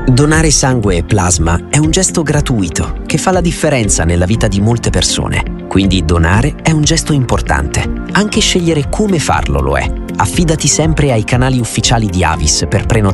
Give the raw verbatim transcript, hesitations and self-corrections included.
Donare sangue e plasma è un gesto gratuito che fa la differenza nella vita di molte persone. Quindi donare è un gesto importante. Anche scegliere come farlo lo è. Affidati sempre ai canali ufficiali di Avis per prenotare